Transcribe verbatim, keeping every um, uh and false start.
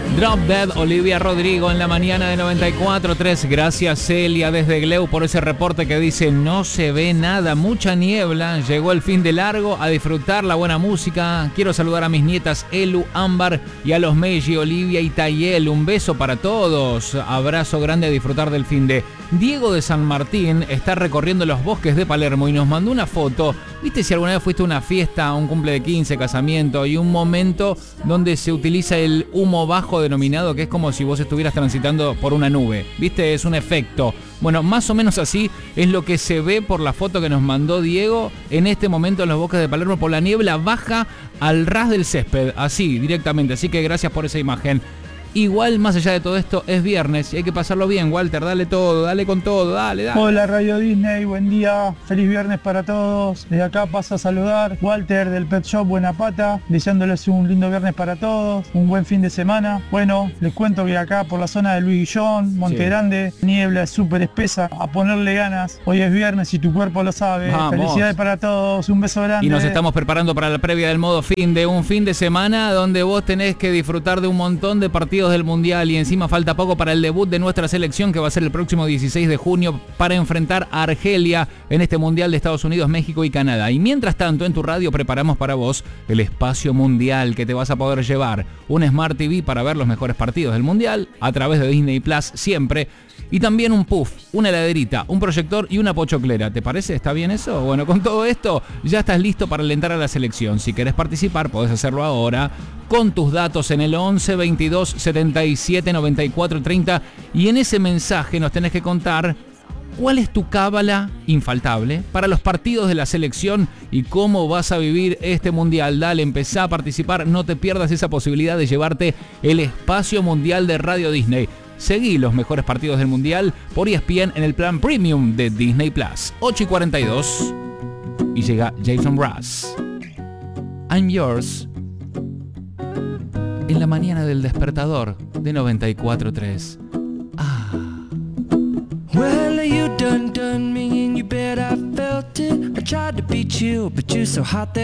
Drop Dead, Olivia Rodrigo en la mañana de noventa y cuatro tres. Gracias Celia desde Gleu por ese reporte que dice no se ve nada, mucha niebla, llegó el fin de largo, a disfrutar la buena música. Quiero saludar a mis nietas Elu, Ámbar y a los Meiji, Olivia y Tayel. Un beso para todos, abrazo grande, a disfrutar del fin de. Diego de San Martín está recorriendo los bosques de Palermo y nos mandó una foto. ¿Viste si alguna vez fuiste a una fiesta, un cumple de quince, casamiento y un momento donde se utiliza el humo bajo denominado, que es como si vos estuvieras transitando por una nube? ¿Viste? Es un efecto. Bueno, más o menos así es lo que se ve por la foto que nos mandó Diego en este momento en los bosques de Palermo, por la niebla baja al ras del césped, así directamente. Así que gracias por esa imagen. Igual, más allá de todo esto, es viernes y hay que pasarlo bien, Walter. Dale todo, dale con todo, dale, dale. Hola Radio Disney, buen día, feliz viernes para todos. Desde acá pasa a saludar Walter del Pet Shop Buenapata, deseándoles un lindo viernes para todos, un buen fin de semana. Bueno, les cuento que acá por la zona de Luis Guillón, Monte sí. Grande, niebla es súper espesa, a ponerle ganas. Hoy es viernes y tu cuerpo lo sabe. Vamos. Felicidades para todos, un beso grande. Y nos estamos preparando para la previa del modo fin de un fin de semana donde vos tenés que disfrutar de un montón de partidos del Mundial y encima falta poco para el debut de nuestra selección, que va a ser el próximo dieciséis de junio para enfrentar a Argelia en este Mundial de Estados Unidos, México y Canadá. Y mientras tanto en tu radio preparamos para vos el espacio mundial que te vas a poder llevar un Smart T V para ver los mejores partidos del Mundial a través de Disney Plus siempre. Y también un puff, una heladerita, un proyector y una pochoclera. ¿Te parece? ¿Está bien eso? Bueno, con todo esto ya estás listo para alentar a la selección. Si querés participar, podés hacerlo ahora con tus datos en el once veintidós setenta y siete noventa y cuatro treinta. Y en ese mensaje nos tenés que contar cuál es tu cábala infaltable para los partidos de la selección y cómo vas a vivir este mundial. Dale, empezá a participar. No te pierdas esa posibilidad de llevarte el espacio mundial de Radio Disney. Seguí los mejores partidos del Mundial por E S P N en el plan Premium de Disney Plus. ocho y cuarenta y dos y llega Jason Mraz. I'm Yours en la mañana del despertador de noventa y cuatro tres. Ah. Well, you done done me and you bet I felt it. I tried to be chill, but you're so hot that